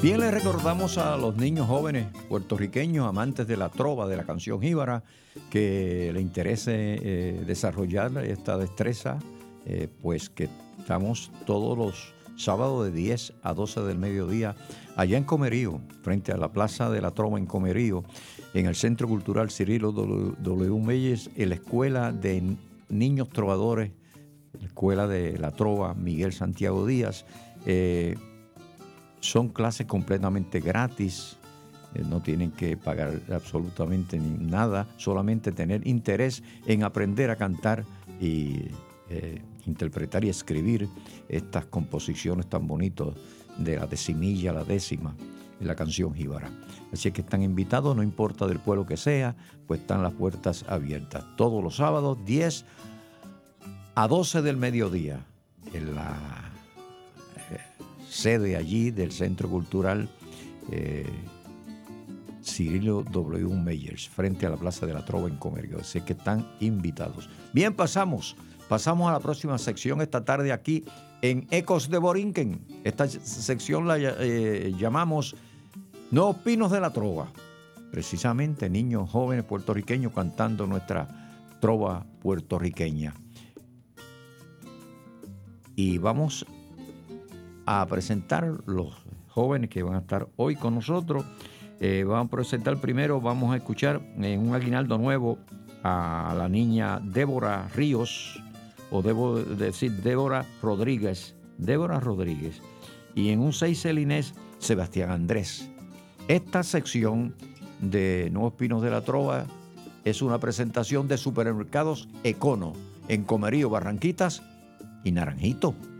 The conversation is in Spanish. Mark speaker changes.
Speaker 1: Bien, le recordamos a los niños jóvenes puertorriqueños, amantes de la trova, de la canción jíbara, que le interese desarrollar esta destreza, pues que estamos todos los sábados de 10 a 12 del mediodía, allá en Comerío, frente a la Plaza de la Trova en Comerío, en el Centro Cultural Cirilo W. Meyers, en la Escuela de Niños Trovadores, la Escuela de la Trova Miguel Santiago Díaz. Son clases completamente gratis, no tienen que pagar absolutamente nada, solamente tener interés en aprender a cantar y interpretar y escribir estas composiciones tan bonitas de la decimilla a la décima en la canción jíbara. Así que están invitados, no importa del pueblo que sea, pues están las puertas abiertas. Todos los sábados, 10 a 12 del mediodía, en la sede allí del Centro Cultural Cirilo W. Meyers, frente a la Plaza de la Trova en Comerío. Así que están invitados. Bien, pasamos a la próxima sección esta tarde aquí en Ecos de Borinquen. Esta sección la llamamos Nuevos Pinos de la Trova. Precisamente niños jóvenes puertorriqueños cantando nuestra trova puertorriqueña. Y vamos a presentar los jóvenes que van a estar hoy con nosotros. Vamos a presentar primero, vamos a escuchar en un aguinaldo nuevo a la niña Débora Ríos, o debo decir Débora Rodríguez, y en un seiselinés Sebastián Andrés. Esta sección de Nuevos Pinos de la Trova es una presentación de Supermercados Econo en Comerío, Barranquitas y Naranjito.